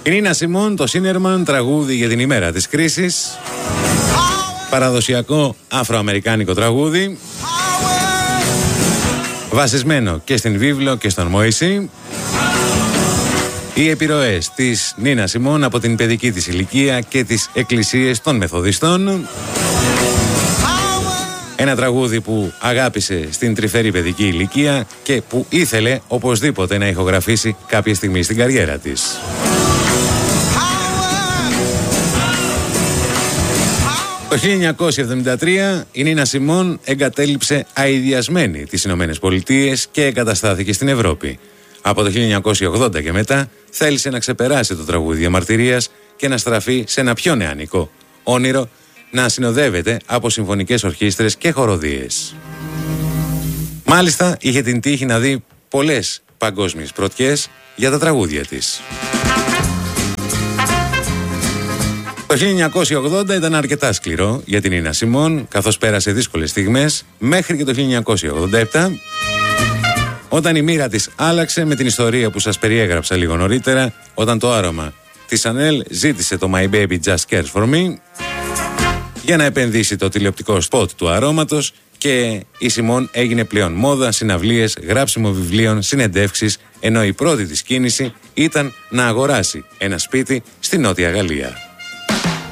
Η Νίνα Σιμών, το Σίνερμαν, τραγούδι για την ημέρα της κρίσης. Παραδοσιακό αφροαμερικάνικο τραγούδι, βασισμένο και στην βίβλο και στον Μωυσή. Οι επιρροές της Νίνα Σιμών από την παιδική της ηλικία και τις εκκλησίες των Μεθοδιστών. Ένα τραγούδι που αγάπησε στην τρυφερή παιδική ηλικία και που ήθελε οπωσδήποτε να ηχογραφήσει κάποια στιγμή στην καριέρα της. Το 1973 η Νίνα Σιμών εγκατέλειψε αηδιασμένη τις Ηνωμένες Πολιτείες και εγκαταστάθηκε στην Ευρώπη. Από το 1980 και μετά θέλησε να ξεπεράσει το τραγούδι διαμαρτυρίας και να στραφεί σε ένα πιο νεανικό όνειρο, να συνοδεύεται από συμφωνικές ορχήστρες και χοροδίες. Μάλιστα είχε την τύχη να δει πολλές παγκόσμιες πρωτιές για τα τραγούδια της. Το 1980 ήταν αρκετά σκληρό για την Νίνα Σιμών, καθώς πέρασε δύσκολες στιγμές μέχρι και το 1987, όταν η μοίρα της άλλαξε με την ιστορία που σας περιέγραψα λίγο νωρίτερα, όταν το άρωμα της Chanel ζήτησε το My Baby Just Cares For Me για να επενδύσει το τηλεοπτικό σποτ του αρώματος και η Σιμών έγινε πλέον μόδα, συναυλίες, γράψιμο βιβλίων, συνεντεύξεις, ενώ η πρώτη της κίνηση ήταν να αγοράσει ένα σπίτι στη Νότια Γαλλία.